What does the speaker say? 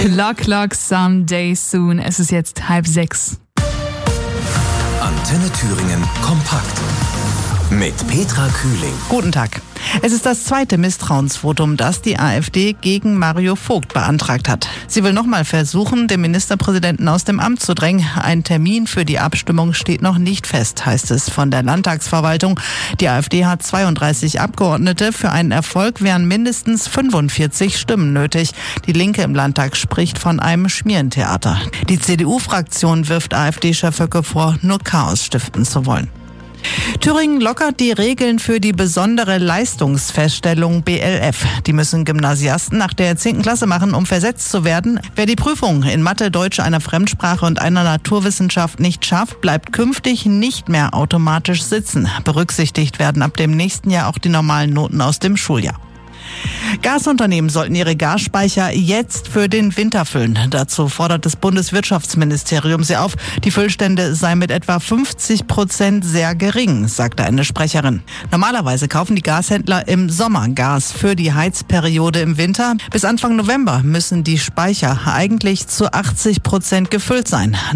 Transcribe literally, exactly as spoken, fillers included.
Luck, luck, someday soon. Es ist jetzt halb sechs. Antenne Thüringen kompakt mit Petra Kühling. Guten Tag. Es ist das zweite Misstrauensvotum, das die AfD gegen Mario Vogt beantragt hat. Sie will nochmal versuchen, den Ministerpräsidenten aus dem Amt zu drängen. Ein Termin für die Abstimmung steht noch nicht fest, heißt es von der Landtagsverwaltung. Die AfD hat zweiunddreißig Abgeordnete. Für einen Erfolg wären mindestens fünfundvierzig Stimmen nötig. Die Linke im Landtag spricht von einem Schmierentheater. Die C D U-Fraktion wirft AfD-Chef Höcke vor, nur Chaos stiften zu wollen. Thüringen lockert die Regeln für die besondere Leistungsfeststellung B L F. Die müssen Gymnasiasten nach der zehnten Klasse machen, um versetzt zu werden. Wer die Prüfung in Mathe, Deutsch, einer Fremdsprache und einer Naturwissenschaft nicht schafft, bleibt künftig nicht mehr automatisch sitzen. Berücksichtigt werden ab dem nächsten Jahr auch die normalen Noten aus dem Schuljahr. Gasunternehmen sollten ihre Gasspeicher jetzt für den Winter füllen. Dazu fordert das Bundeswirtschaftsministerium sie auf. Die Füllstände seien mit etwa fünfzig Prozent sehr gering, sagte eine Sprecherin. Normalerweise kaufen die Gashändler im Sommer Gas für die Heizperiode im Winter. Bis Anfang November müssen die Speicher eigentlich zu achtzig Prozent gefüllt sein.